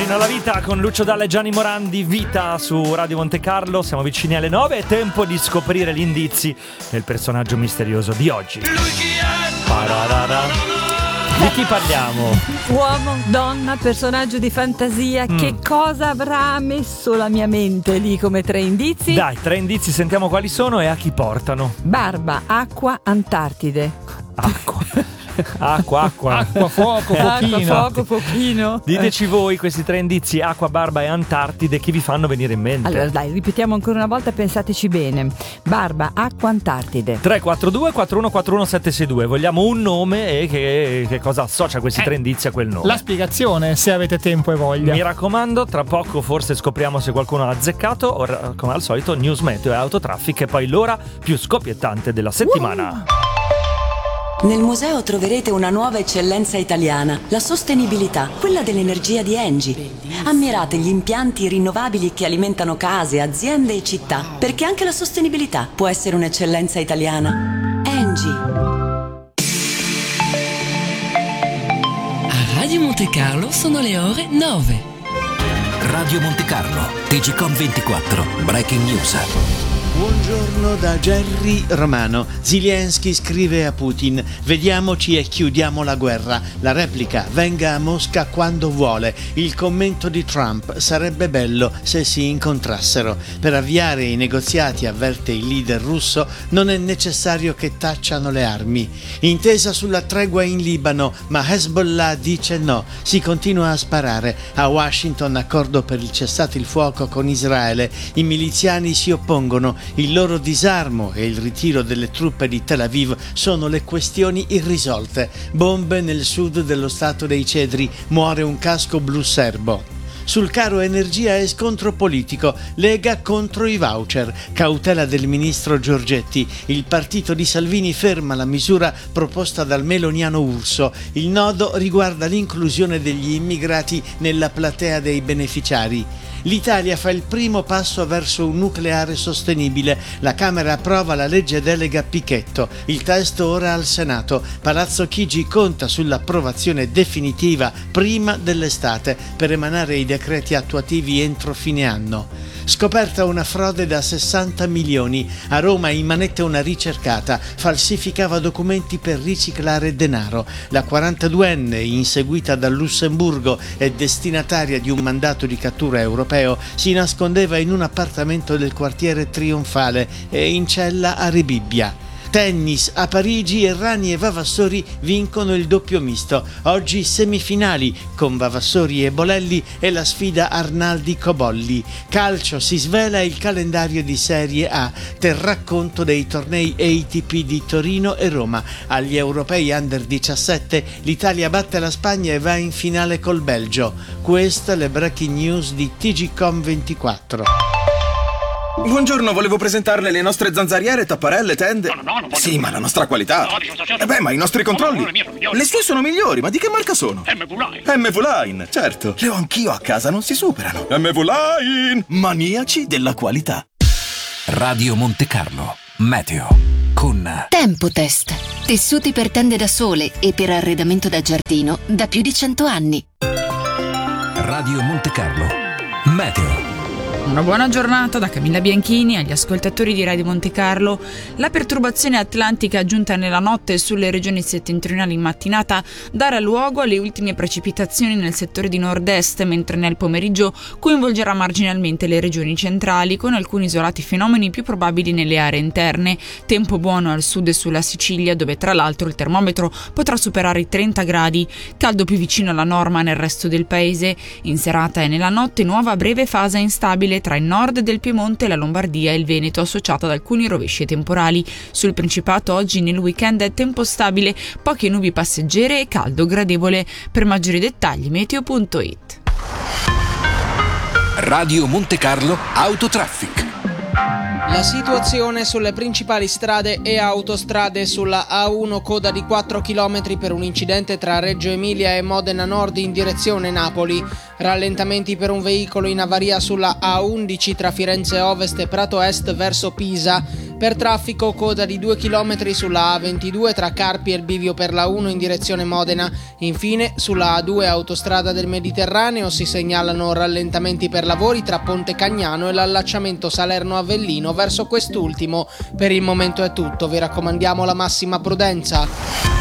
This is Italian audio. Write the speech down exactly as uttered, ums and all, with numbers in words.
Fino alla vita con Lucio Dalla e Gianni Morandi, Vita su Radio Monte Carlo. Siamo vicini alle nove, è tempo di scoprire gli indizi del personaggio misterioso di oggi. Lui chi è? Pararara. Di chi parliamo? Uomo, donna, personaggio di fantasia, mm. Che cosa avrà messo la mia mente lì come tre indizi? Dai, tre indizi, sentiamo quali sono e a chi portano. Barba, acqua, Antartide. Acqua. Acqua, acqua. Acqua, fuoco, pochino. Acqua, fuoco, pochino. Diteci voi questi tre indizi, acqua, barba e Antartide, chi vi fanno venire in mente? Allora dai, ripetiamo ancora una volta, pensateci bene. Barba, acqua, Antartide. tre quattro due quattro uno quattro uno sette sei due. Vogliamo un nome e che, che cosa associa questi eh, tre indizi a quel nome. La spiegazione, se avete tempo e voglia. Mi raccomando, tra poco forse scopriamo se qualcuno ha azzeccato. Ora, come al solito, news meteo e autotraffic e poi l'ora più scoppiettante della settimana. uh. Nel museo troverete una nuova eccellenza italiana, la sostenibilità, quella dell'energia di Engie. Ammirate gli impianti rinnovabili che alimentano case, aziende e città, perché anche la sostenibilità può essere un'eccellenza italiana. Engie. A Radio Monte Carlo sono le ore nove. Radio Monte Carlo, T G Com ventiquattro, Breaking News. Buongiorno da Jerry Romano. Zelensky scrive a Putin: vediamoci e chiudiamo la guerra. La replica: venga a Mosca quando vuole. Il commento di Trump: sarebbe bello se si incontrassero. Per avviare i negoziati, avverte il leader russo, non è necessario che tacciano le armi. Intesa sulla tregua in Libano, ma Hezbollah dice no. Si continua a sparare. A Washington accordo per il cessate il fuoco con Israele. I miliziani si oppongono. Il loro disarmo e il ritiro delle truppe di Tel Aviv sono le questioni irrisolte. Bombe nel sud dello stato dei Cedri, muore un casco blu serbo. Sul caro energia e scontro politico, Lega contro i voucher, cautela del ministro Giorgetti. Il partito di Salvini ferma la misura proposta dal meloniano Urso. Il nodo riguarda l'inclusione degli immigrati nella platea dei beneficiari. L'Italia fa il primo passo verso un nucleare sostenibile. La Camera approva la legge delega Pichetto. Il testo ora al Senato. Palazzo Chigi conta sull'approvazione definitiva prima dell'estate per emanare i decreti attuativi entro fine anno. Scoperta una frode da sessanta milioni. A Roma in manette una ricercata. Falsificava documenti per riciclare denaro. La quarantaduenne, inseguita dal Lussemburgo e destinataria di un mandato di cattura europeo, si nascondeva in un appartamento del quartiere Trionfale e in cella a Rebibbia. Tennis a Parigi, Errani e Vavassori vincono il doppio misto. Oggi semifinali con Vavassori e Bolelli e la sfida Arnaldi-Cobolli. Calcio, si svela il calendario di Serie A. Terrà conto dei tornei A T P di Torino e Roma. Agli europei under diciassette l'Italia batte la Spagna e va in finale col Belgio. Queste le breaking news di T G Com ventiquattro. Buongiorno, volevo presentarle le nostre zanzariere, tapparelle, tende. No, no, no, non voglio. Sì, ma la nostra qualità. No, di sensazione. Eh beh, ma i nostri controlli. No, no, le mie sono migliori. Le sue sono migliori, ma di che marca sono? M V Line. M V Line, certo. Le ho anch'io a casa, non si superano. M V Line, maniaci della qualità. Radio Monte Carlo, meteo con Tempotest. Tessuti per tende da sole e per arredamento da giardino da più di cento anni. Radio Monte Carlo, meteo. Una buona giornata da Camilla Bianchini agli ascoltatori di Radio Monte Carlo. La perturbazione atlantica giunta nella notte sulle regioni settentrionali in mattinata darà luogo alle ultime precipitazioni nel settore di nord-est, mentre nel pomeriggio coinvolgerà marginalmente le regioni centrali, con alcuni isolati fenomeni più probabili nelle aree interne. Tempo buono al sud e sulla Sicilia, dove tra l'altro il termometro potrà superare i trenta gradi. Caldo più vicino alla norma nel resto del paese. In serata e nella notte nuova breve fase instabile tra il nord del Piemonte, la Lombardia e il Veneto, associata ad alcuni rovesci temporali. Sul Principato oggi nel weekend è tempo stabile, poche nubi passeggere e caldo gradevole. Per maggiori dettagli meteo punto it. Radio Monte Carlo Autotraffic. La situazione sulle principali strade e autostrade: sulla A uno coda di quattro chilometri per un incidente tra Reggio Emilia e Modena Nord in direzione Napoli. Rallentamenti per un veicolo in avaria sulla A undici tra Firenze Ovest e Prato Est verso Pisa. Per traffico coda di due chilometri sulla A ventidue tra Carpi e il bivio per la uno in direzione Modena. Infine sulla A due autostrada del Mediterraneo si segnalano rallentamenti per lavori tra Ponte Cagnano e l'allacciamento Salerno-Avellino verso quest'ultimo. Per il momento è tutto, vi raccomandiamo la massima prudenza.